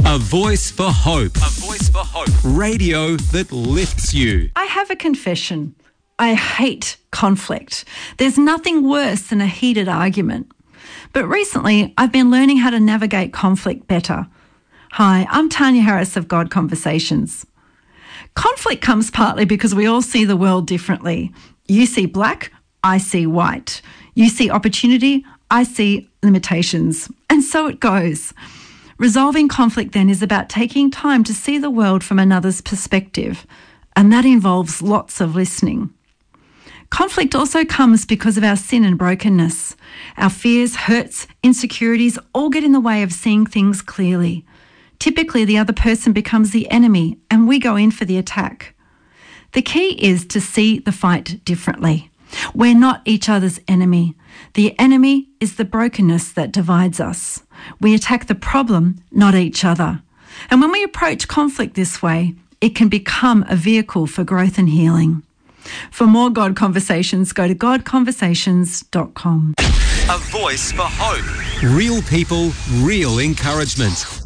A voice for hope. A voice for hope. Radio that lifts you. I have a confession. I hate conflict. There's nothing worse than a heated argument. But recently, I've been learning how to navigate conflict better. Hi, I'm Tanya Harris of God Conversations. Conflict comes partly because we all see the world differently. You see black, I see white. You see opportunity, I see limitations. And so it goes. Resolving conflict then is about taking time to see the world from another's perspective, and that involves lots of listening. Conflict also comes because of our sin and brokenness. Our fears, hurts, insecurities all get in the way of seeing things clearly. Typically, the other person becomes the enemy and we go in for the attack. The key is to see the fight differently. We're not each other's enemy. The enemy is the brokenness that divides us. We attack the problem, not each other. And when we approach conflict this way, it can become a vehicle for growth and healing. For more God Conversations, go to godconversations.com. A voice for hope. Real people, real encouragement.